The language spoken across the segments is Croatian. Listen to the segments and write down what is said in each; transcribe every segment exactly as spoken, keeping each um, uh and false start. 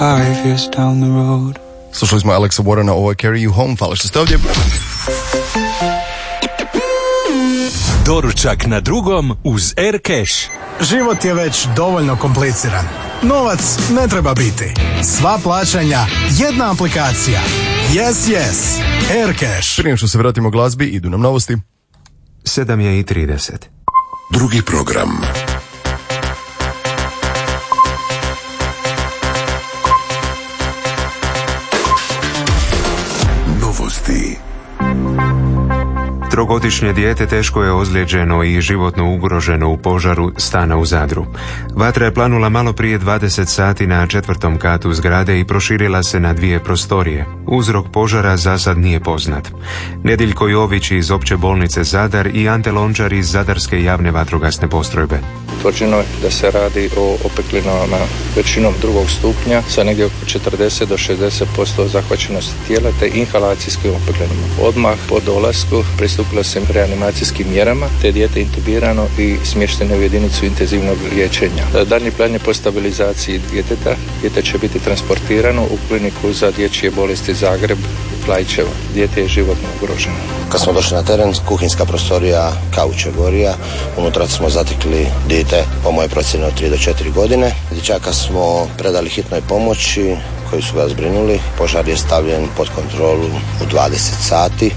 Five years down the road. Slušali smo Alexa Warrena, ovo je Carry You Home. Hvala što ste ovdje. Doručak na drugom uz Aircash. Život je već dovoljno kompliciran. Novac ne treba biti. Sva plaćanja, jedna aplikacija. Yes, yes. Aircash. Prije što se vratimo glazbi, idu nam novosti. sedam je i trideset. Drugi program. Novosti. Trogodišnje dijete teško je ozlijeđeno i životno ugroženo u požaru stana u Zadru. Vatra je planula malo prije dvadeset sati na četvrtom katu zgrade i proširila se na dvije prostorije. Uzrok požara za sad nije poznat. Nediljko Jović iz Opće bolnice Zadar i Ante Lončar iz Zadarske javne vatrogasne postrojbe. Utvrđeno je da se radi o opeklinama većinom drugog stupnja sa negdje oko četrdeset do šezdeset posto zahvaćenosti tijela te inhalacijskim opeklinama. Odmah po dolasku pristupilo se reanimacijskim mjerama te dijete intubirano i smješteno u jedinicu intenzivnog liječenja. Daljnji plan je po stabilizaciji djeteta. Dijete će biti transportirano u kliniku za dječje bolesti Zagreb Klaićevo. Dijete je životno ugroženo. Kad smo došli na teren, kuhinjska prostorija kauč je gorija. Unutra smo zatekli dijete, po mojoj procjeni od tri do četiri godine. Dječaka smo predali hitnoj pomoći koji su ga zbrinuli. Požar je stavljen pod kontrolu u dvadeset sati.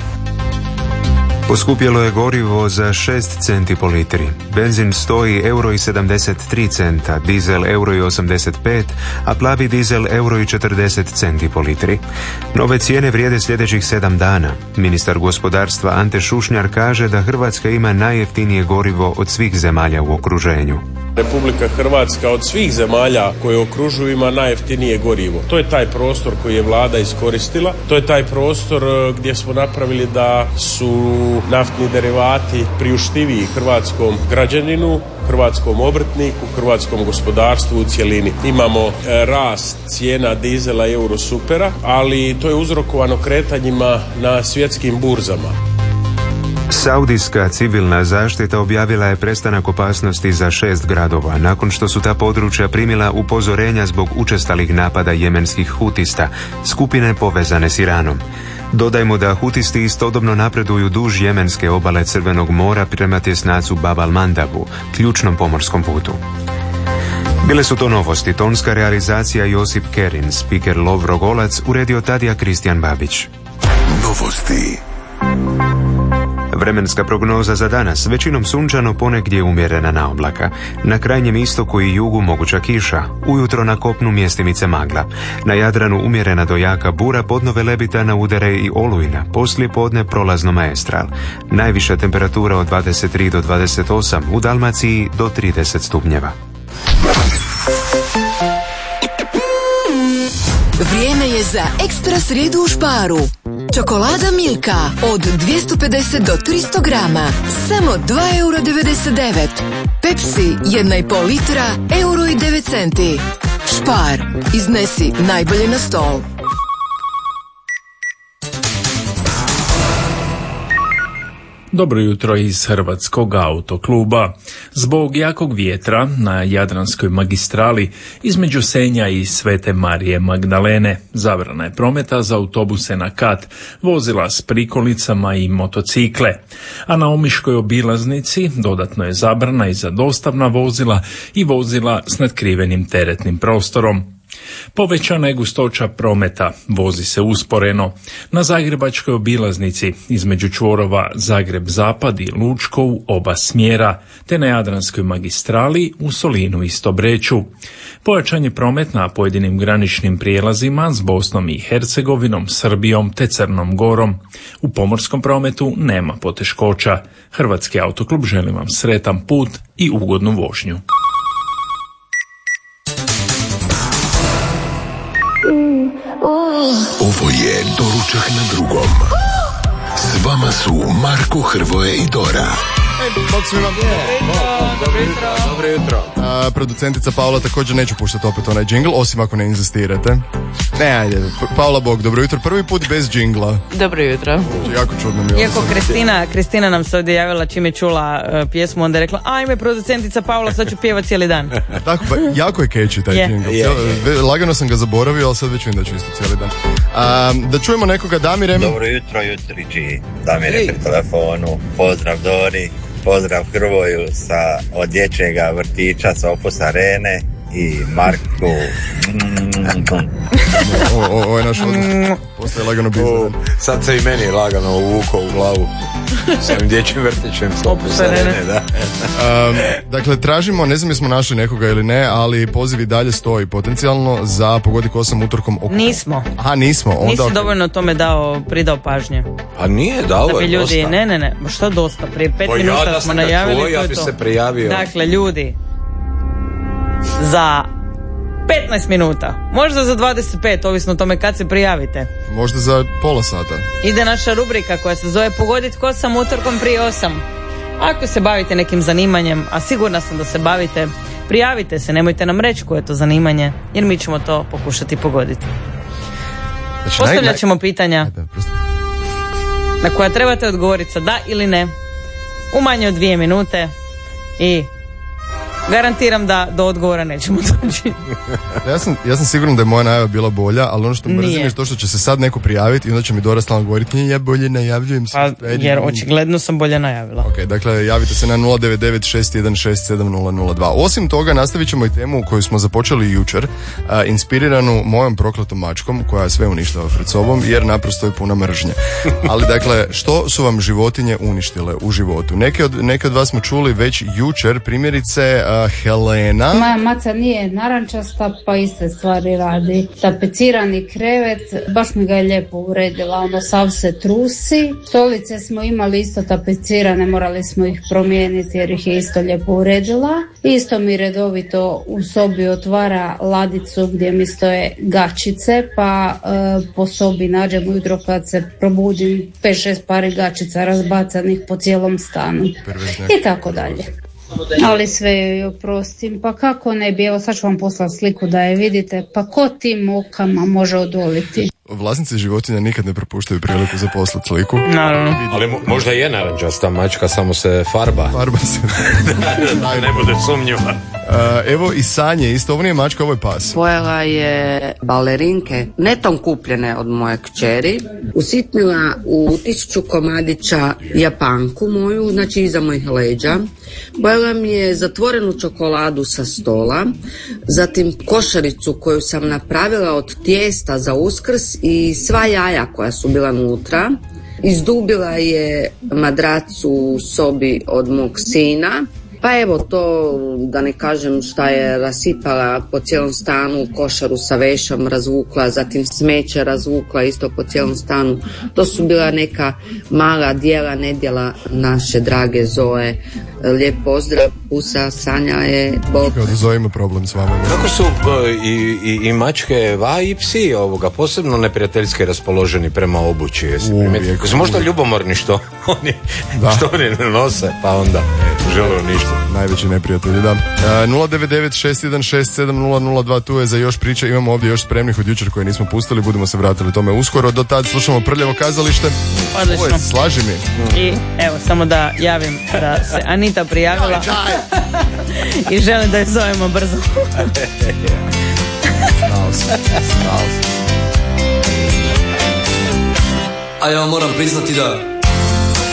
Poskupjelo je gorivo za šest centi po litri. Benzin stoji euro i sedamdeset tri centa, dizel euro i osamdeset pet, a plavi dizel euro i četrdeset centi po litri. Nove cijene vrijede sljedećih sedam dana. Ministar gospodarstva Ante Šušnjar kaže da Hrvatska ima najjeftinije gorivo od svih zemalja u okruženju. Republika Hrvatska od svih zemalja koje okružuju ima najjeftinije gorivo. To je taj prostor koji je vlada iskoristila. To je taj prostor gdje smo napravili da su naftni derivati priuštiviji hrvatskom građaninu, hrvatskom obrtniku, hrvatskom gospodarstvu u cjelini. Imamo rast cijena dizela i eurosupera, ali to je uzrokovano kretanjima na svjetskim burzama. Saudijska civilna zaštita objavila je prestanak opasnosti za šest gradova nakon što su ta područja primila upozorenja zbog učestalih napada jemenskih hutista, skupine povezane s Iranom. Dodajmo da hutisti istodobno napreduju duž jemenske obale Crvenog mora prema tjesnacu Bab al-Mandabu, ključnom pomorskom putu. Bile su to novosti, tonska realizacija Josip Kerin, spiker Lovro Golac, uredio Tadija Kristijan Babić. Novosti. Vremenska prognoza za danas, većinom sunčano, ponegdje umjerena na oblaka. Na krajnjem istoku i jugu moguća kiša, ujutro na kopnu mjestimice magla. Na Jadranu umjerena do jaka bura, podno Velebita udare i olujna, poslije podne prolazno maestral. Najviša temperatura od dvadeset tri do dvadeset osam, u Dalmaciji do trideset stupnjeva. Vrijeme je za ekstra srijedu u Sparu. Čokolada Milka od dvjesto pedeset do tristo grama, samo dva eura devedeset devet. Pepsi jedna i pol litra, euro i devet centi. Spar, iznesi najbolje na stol. Dobro jutro iz Hrvatskog autokluba. Zbog jakog vjetra na Jadranskoj magistrali između Senja i Svete Marije Magdalene zabrana je prometa za autobuse na kat, vozila s prikolicama i motocikle. A na Omiškoj obilaznici dodatno je zabrana i za dostavna vozila i vozila s natkrivenim teretnim prostorom. Povećana je gustoća prometa, vozi se usporeno. Na Zagrebačkoj obilaznici između čvorova Zagreb-Zapad i Lučko u oba smjera, te na Jadranskoj magistrali u Solinu i Stobreću. Pojačan je promet na pojedinim graničnim prijelazima s Bosnom i Hercegovinom, Srbijom te Crnom Gorom. U pomorskom prometu nema poteškoća. Hrvatski autoklub želi vam sretan put i ugodnu vožnju. Ovo je Doručak na drugom. S vama su Marko, Hrvoje i Dora. Bog svima. Dobro jutro. Dobro jutro. A, producentica Paula također neću puštati opet onaj džingl, osim ako ne inzistirate. Ne, ajde. Paula Bog, dobro jutro. Prvi put bez džingla. Dobro jutro. Jako čudno mi je. Iako Kristina, Kristina nam se ovdje javila čim je čula uh, pjesmu, onda je rekla, ajme producentica Paula, sad ću pjevati cijeli dan. Tako, ba, jako je catchy taj Je. džingl. Je, je. Lagano sam ga zaboravio, ali sad već vidim da ću isto cijeli dan. A, da čujemo nekoga, Damire. Dobro jutro, jutrići. Damire pri telefonu. Pozdrav Dori. Pozdrav Hrvoju sa od dječjega vrtića sa Opus Arene i Marku. Ovo, ovo, ovo je naš odnos. Postaje lagano bizarno. Sad se i meni lagano uvukao u glavu s ovim dječjim vrtićem sa Opus Arene, da. Um, dakle, tražimo, ne znam jesmo našli nekoga ili ne, ali poziv i dalje stoji potencijalno za Pogodi ko sam utorkom oko... Nismo. Aha, nismo. Onda Nisi okay. dovoljno tome dao, pridao pažnje. A nije, dao Da bi je ljudi, dosta. ne, ne, ne, ma što dosta, prije pet Pa ja minuta da smo sam ga najavili, čuo, to ja je bi to. se prijavio. Dakle, ljudi, za petnaest minuta, možda za dvadeset pet, ovisno o tome kad se prijavite, Možda za pola sata. ide naša rubrika koja se zove Pogodit ko sam utorkom prije osam. Ako se bavite nekim zanimanjem, a sigurna sam da se bavite, prijavite se, nemojte nam reći koje je to zanimanje, jer mi ćemo to pokušati pogoditi. Znači, Postavljat naj- ćemo pitanja Ajde, prosto. na koja trebate odgovoriti sa da ili ne u manje od dvije minute i garantiram da do odgovora nećemo doći. Ja sam, ja sam siguran da je moja najava bila bolja, ali ono što mrzim Nije. je to što će se sad neko prijaviti i onda će mi Dora stalno govoriti, nije, ja bolje najavljujem se. Pa, jer očigledno sam bolje najavila. Ok, dakle, javite se na nula devet devet šest jedan šest sedam nula nula dva. Osim toga, nastavit ćemo i temu koju smo započeli jučer, a, inspiriranu mojom prokletom mačkom, koja sve uništava pred sobom, jer naprosto je puna mržnje. Ali, dakle, što su vam životinje uništile u životu? Neke od, neke od vas smo čuli već jučer, primjerice a, Helena. Moja maca nije narančasta, pa iste stvari radi. Tapecirani krevet, baš mi ga je lijepo uredila, ono sav se trusi. Stolice smo imali isto tapecirane, morali smo ih promijeniti jer ih je isto lijepo uredila. Isto mi redovito u sobi otvara ladicu gdje mi stoje gačice, pa e, po sobi nađem ujutro kad se probudim pet šest pari gačica razbacanih po cijelom stanu. I tako dalje. Ali sve joj oprostim, pa kako ne bi, evo sad ću vam poslati sliku da je vidite, pa ko tim mukama može odoliti? Vlasnici životinja nikad ne propuštaju priliku za poslati sliku. Naravno. Ali mo- možda je narančasta mačka, samo se farba. Farba se. Da ne bude sumnjiva. Uh, evo i Sanje, isto ovo nije mačka, ovo je pas. Pojela je balerinke, netom kupljene od moje kćeri, usitnila u tisuću komadića japanku moju, znači iza mojih leđa. Pojela mi je zatvorenu čokoladu sa stola, zatim košaricu koju sam napravila od tijesta za Uskrs i sva jaja koja su bila nutra. Izdubila je madracu u sobi od mog sina. Pa evo to, da ne kažem šta je rasipala po cijelom stanu, košaru sa vešom razvukla, zatim smeće razvukla isto po cijelom stanu. To su bila neka mala dijela, nedjela naše drage Zoe. Lijep pozdrav, Pusa, Sanja je, Bog. Kao da Zoe ima problem s vama. Kako su e, i, i, i mačke, va i psi ovoga, posebno neprijateljski raspoloženi prema obući? Jesi primijetili? Su možda ljubomorni što oni, što oni ne nose, pa onda e, žele uništiti. Najveći neprijatelji, da. Uh, nula devet devet šest jedan šest sedam nula nula dva, tu je za još priče. Imamo ovdje još spremnih od jučer koje nismo pustili, budemo se vratili tome uskoro. Do tad slušamo Prljavo kazalište. Odlično. Ovo je, slaži mi. I evo, samo da javim da se Anita prijavila i želim da je zovemo brzo. Znao sam, znao sam. A ja vam moram priznati da